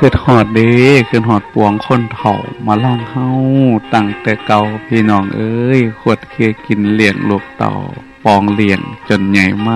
คือฮอดเด้คือฮอดปวงคนเฒ่ามาล่างเฮาตั้งแต่เก่าพี่น้องเอ้ยขวดเคกินเลี้ยงลูกเต่าปองเลี้ยงจนใหญ่มา